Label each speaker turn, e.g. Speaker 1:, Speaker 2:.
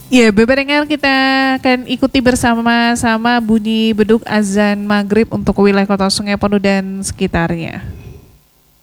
Speaker 1: Ya, bebarengan kita akan ikuti bersama-sama bunyi beduk azan maghrib untuk wilayah Kota Sungai Penuh dan sekitarnya.